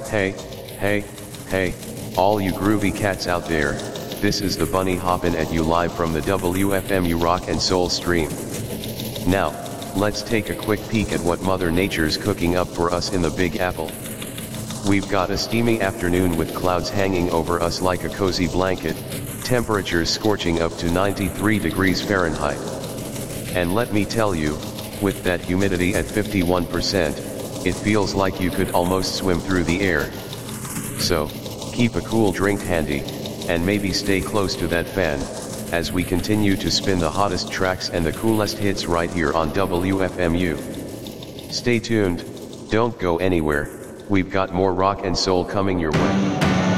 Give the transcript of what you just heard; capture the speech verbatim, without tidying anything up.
Hey, hey, hey, all you groovy cats out there, this is the Bunny hoppin' at you live from the W F M U Rock and Soul stream. Now, let's take a quick peek at what Mother Nature's cooking up for us in the Big Apple. We've got a steamy afternoon with clouds hanging over us like a cozy blanket, temperatures scorching up to ninety-three degrees Fahrenheit. And let me tell you, with that humidity at fifty-one percent, it feels like you could almost swim through the air. So, keep a cool drink handy, and maybe stay close to that fan, as we continue to spin the hottest tracks and the coolest hits right here on W F M U. Stay tuned, don't go anywhere, we've got more rock and soul coming your way.